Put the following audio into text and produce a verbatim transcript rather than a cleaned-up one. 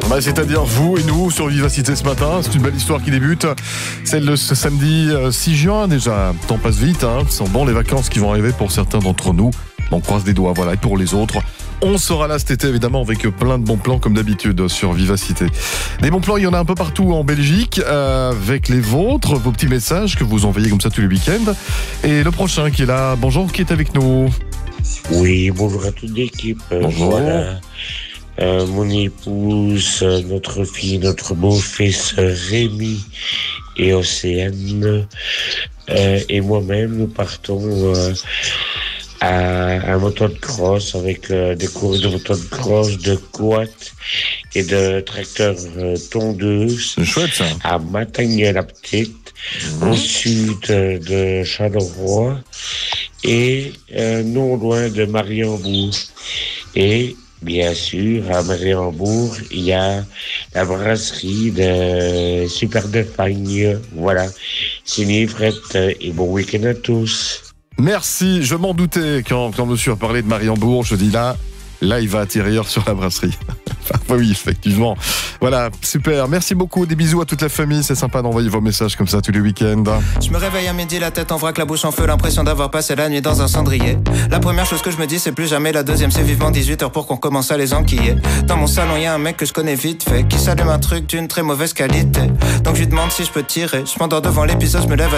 Bah, c'est-à-dire vous et nous sur Vivacité ce matin. C'est une belle histoire qui débute. Celle de ce samedi six juin déjà. Le temps passe vite, hein. Ce sont bon les vacances qui vont arriver pour certains d'entre nous. On croise des doigts, voilà. Et pour les autres, on sera là cet été évidemment avec plein de bons plans comme d'habitude sur Vivacité. Des bons plans, il y en a un peu partout en Belgique, euh, avec les vôtres, vos petits messages que vous envoyez comme ça tous les week-ends. Et le prochain qui est là, bonjour, qui est avec nous. Oui, bonjour à toute l'équipe. Bonjour. Voilà. Euh, mon épouse, notre fille, notre beau-fils Rémi et Océane euh, et moi-même, nous partons euh, à un motocross avec euh, des courses de motocross, de quad et de tracteurs euh, tondeuses. C'est chouette ça. À Matagne-la-Petite, mmh. au sud de Charleroi et euh, non loin de Mariembourg. Et bien sûr, à Mariembourg, il y a la brasserie de Super de Fagne. Voilà, c'est une livrette et bon week-end à tous. Merci, je m'en doutais quand, quand monsieur a parlé de Mariembourg, je dis là, là il va atterrir sur la brasserie. Enfin, oui, effectivement. Voilà, super. Merci beaucoup. Des bisous à toute la famille. C'est sympa d'envoyer vos messages comme ça tous les week-ends. Je me réveille à midi, la tête en vrac, la bouche en feu, l'impression d'avoir passé la nuit dans un cendrier. La première chose que je me dis, c'est plus jamais. La deuxième, c'est vivement dix-huit heures pour qu'on commence à les enquiller. Dans mon salon, y a un mec que je connais vite fait, qui s'allume un truc d'une très mauvaise qualité. Donc je lui demande si je peux tirer. Je m'endors devant l'épisode, je me lève à